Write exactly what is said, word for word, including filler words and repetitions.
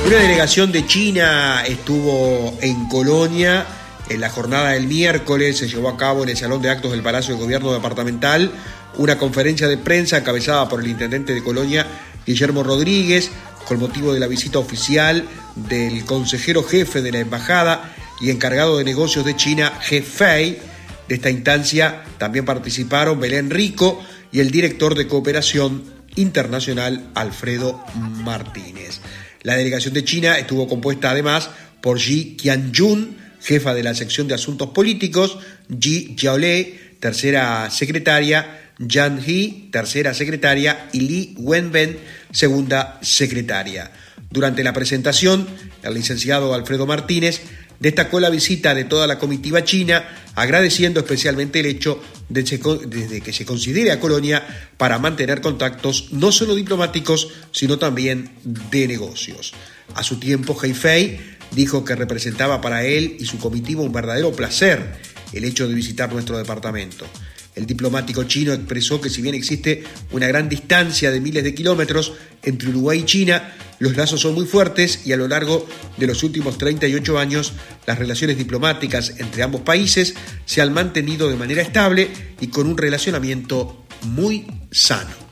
Una delegación de China estuvo en Colonia. En la jornada del miércoles se llevó a cabo en el Salón de Actos del Palacio de Gobierno Departamental una conferencia de prensa encabezada por el intendente de Colonia, Guillermo Rodríguez, con motivo de la visita oficial del consejero jefe de la embajada y encargado de negocios de China, He Fei. De esta instancia también participaron Belén Rico y el director de Cooperación Internacional, Alfredo Martínez. La delegación de China estuvo compuesta además por Ji Qianjun, jefa de la sección de Asuntos Políticos, Ji Jiaolei, tercera secretaria, Yan He, tercera secretaria, y Li Wenben, segunda secretaria. Durante la presentación, el licenciado Alfredo Martínez destacó la visita de toda la comitiva china, agradeciendo especialmente el hecho de, de que se considere a Colonia para mantener contactos no solo diplomáticos, sino también de negocios. A su tiempo, He Fei dijo que representaba para él y su comitiva un verdadero placer el hecho de visitar nuestro departamento. El diplomático chino expresó que si bien existe una gran distancia de miles de kilómetros entre Uruguay y China, los lazos son muy fuertes y a lo largo de los últimos treinta y ocho años las relaciones diplomáticas entre ambos países se han mantenido de manera estable y con un relacionamiento muy sano.